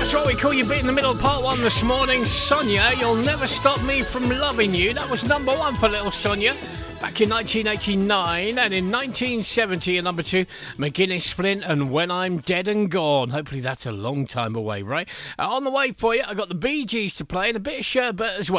What we call you bit in the middle, part one this morning. Sonia, You'll Never Stop Me From Loving You. That was number one for little Sonia back in 1989, and in 1970 at number two, McGuinness Flint and When I'm Dead and Gone. Hopefully that's a long time away, right? On the way for you, I got the Bee Gees to play and a bit of Sherbet as well.